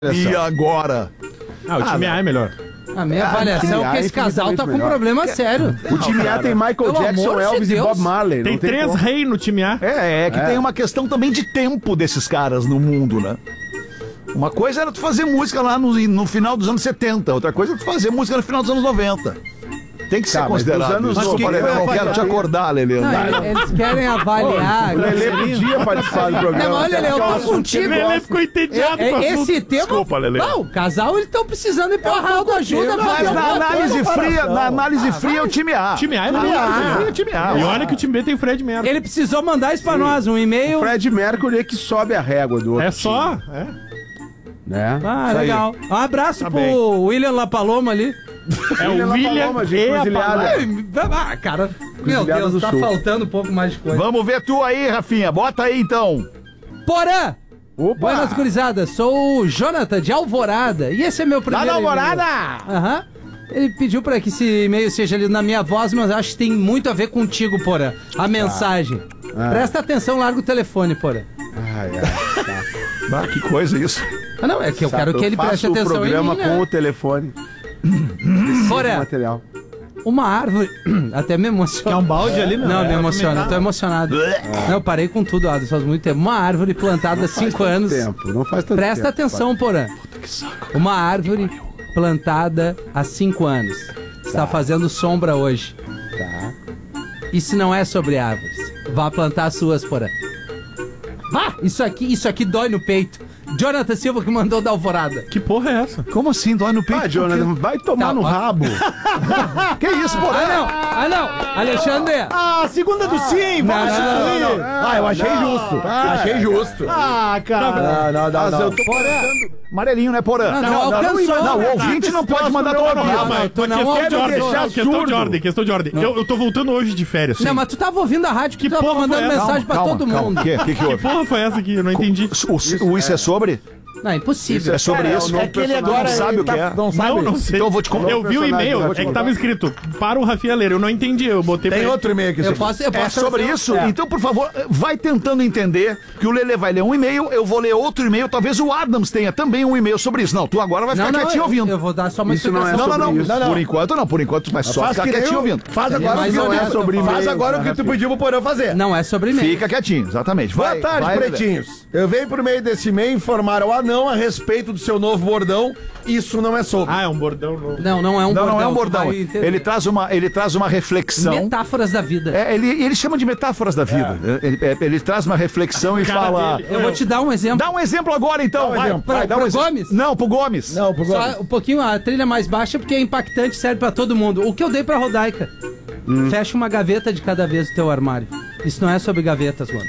E agora? O time A é melhor. A minha avaliação é que esse casal tá com um problema sério. O time A tem Michael Jackson, Elvis e Bob Marley. Tem 3 reis no time A. Tem uma questão também de tempo desses caras no mundo, né? Uma coisa era tu fazer música lá no final dos anos 70, outra coisa é tu fazer música no final dos anos 90. Tem que ser considerado. Mas eu não quero te acordar, Lelê. Eles querem avaliar. O Lelê podia participar do programa. Não, olha, Lelê, eu tô contigo. O Lelê ficou entediado com o assunto. Esse tema... Desculpa, Lelê. Não, o casal, eles estão precisando ir pro Arnaldo ajuda. Mas na análise fria é o time A. Time A é o time A. E olha que o time B tem Fred Mercury. Ele precisou mandar isso pra nós, um e-mail. O Fred Mercury é que sobe a régua do outro. É só. Né? Ah, legal. Um abraço pro William La Paloma ali. É o William e a Ah, cara, meu Deus, tá faltando um pouco mais de coisa. Vamos ver tu aí, Rafinha. Bota aí, então. Porã! Opa! Buenas gurizadas, sou o Jonathan de Alvorada. E esse é meu primeiro Lá na Alvorada! Aham. Ele pediu pra que esse e-mail seja lido na minha voz, mas acho que tem muito a ver contigo, Porã. A mensagem. Presta atenção, larga o telefone, Porã. Ah, que coisa isso. Ah, não, é que eu quero que ele preste atenção em mim, programa né? com o telefone. Porã, Material. uma árvore... Até me emociona. Quer um balde ali, meu? Não, me emociona, eu tô emocionado. Não, eu parei com tudo, Adams, faz muito tempo. Uma árvore plantada há 5 anos. Não faz tanto Presta tempo. atenção, Porã. Uma árvore plantada há 5 anos. Está fazendo sombra hoje. Tá. Isso não é sobre árvores. Vá plantar as suas, Porã. Vá! Isso aqui dói no peito. Jonathan Silva que mandou da Alvorada. Que porra é essa? Como assim? Dói no peito? Ah, Jonathan, vai tomar Tá, no ó. rabo. Que isso, porra? Ah, não! Alexandre! Ah, segunda do sim, vamos substituir. Ah, eu achei justo. Achei justo. Ah, cara. Não. Eu tô amarelinho, né, Porã? Não, alcançou. Não, o ouvinte não pode mandar tomar no rabo. Não, tu não Questão de ordem. Eu tô voltando hoje de férias. Não, mas tu tava ouvindo a rádio que tu tava porra mandando foi essa? mensagem pra todo mundo. O que Que houve? porra foi essa aqui? Eu não entendi. Isso é sobre? Não, é impossível. É sobre isso? É que ele agora não sabe o que é. Não sabe? Não sei. Então eu vou te contar. Eu vi o e-mail, vou te é que contar. tava escrito para o Rafinha ler. Eu não entendi, eu botei Tem pra outro e-mail aqui. Eu posso É sobre fazer- isso? Então, por favor, vai tentando entender que o Lelê vai ler um e-mail, eu vou ler outro e-mail, talvez o Adams tenha também um e-mail sobre isso. Não, tu agora vai ficar quietinho ouvindo. Eu vou dar só uma Isso não é explicação. sobre isso. Por enquanto, mas só ficar quietinho ouvindo. Faz agora Mas o que não eu é sobre Faz e-mail, agora o que tu pediu pro Porã fazer. Não é sobre e-mail. Fica quietinho, exatamente. Boa Vai, tarde, vai, Lelê. pretinhos. Eu venho por meio desse e-mail informar ao anão a respeito do seu novo bordão. Isso não é sobre. Ah, é um bordão novo. Não é um bordão. Não é um tu bordão. vai entender. Ele traz uma reflexão. Metáforas da vida. Ele chama de metáforas da vida. Ele traz uma reflexão e cara fala. dele. Eu vou te dar um exemplo. Dá um exemplo agora, então. Vai, dá um pro exemplo. Gomes? Não, pro Gomes. Não, por favor. Só um pouquinho a trilha mais baixa porque é impactante, serve pra todo mundo. O que eu dei pra Rodaica? Fecha uma gaveta de cada vez do teu armário. Isso não é sobre gavetas, mano.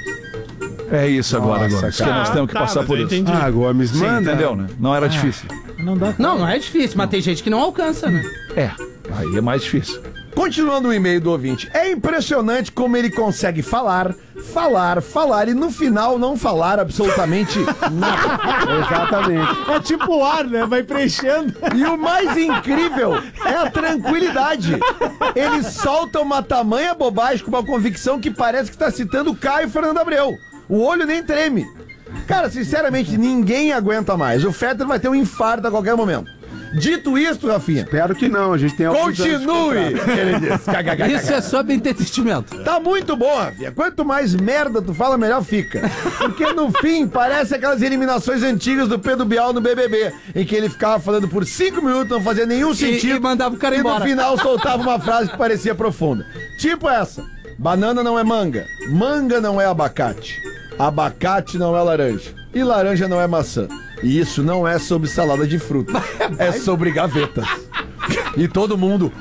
É isso agora, Nossa, Gomes. Que cara. nós temos que passar mas por eu isso. entendi. Ah, Gomes, Sim, manda. entendeu, né? Não era difícil. Não é difícil, mas tem gente que não alcança, né? Aí é mais difícil. Continuando o e-mail do ouvinte. É impressionante como ele consegue falar e no final não falar absolutamente nada. Exatamente. É tipo o ar, né? Vai preenchendo. E o mais incrível é a tranquilidade. Ele solta uma tamanha bobagem com uma convicção que parece que tá citando Caio Fernando Abreu. O olho nem treme. Cara, sinceramente, ninguém aguenta mais. O Fetter vai ter um infarto a qualquer momento. Dito isto, Rafinha, Espero que não, a gente tem alguns anos de continue! contrato. Ele diz. Isso é sobre entretenimento. Tá muito bom, Rafinha. Quanto mais merda tu fala, melhor fica. Porque no fim, parece aquelas eliminações antigas do Pedro Bial no BBB, em que ele ficava falando por 5 minutos, não fazia nenhum sentido. E mandava o cara E embora. no final soltava uma frase que parecia profunda. Tipo essa: banana não é manga, manga não é abacate, abacate não é laranja, e laranja não é maçã. E isso não é sobre salada de fruta, é sobre gavetas. E todo mundo,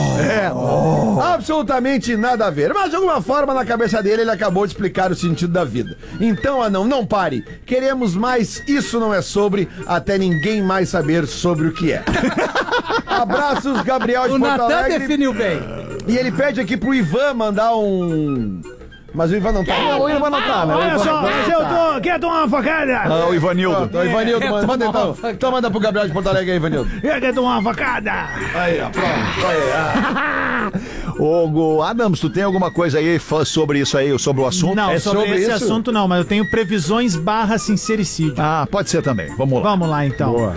absolutamente nada a ver. Mas de alguma forma, na cabeça dele, ele acabou de explicar o sentido da vida. Então, anão, não pare. Queremos mais, isso não é sobre, até ninguém mais saber sobre o que é. Abraços, Gabriel de O Porto Natan Alegre. definiu bem. E ele pede aqui pro Ivan mandar um... Mas o Ivan não tá. O Ivan não tá, né? Olha só, mas eu tô. Quer tomar uma facada? Ah, o Ivanildo. Pronto, Ivanildo, manda então. Então manda pro Gabriel de Porto Alegre aí, Ivanildo. Quer tomar uma facada? Aí, ó, pronto. Aí, Ô, Adams, tu tem alguma coisa aí sobre isso aí, sobre o assunto? Não, sobre esse isso? assunto não, mas eu tenho previsões / sincericídio. Ah, pode ser também. Vamos lá. Vamos lá, então. Boa.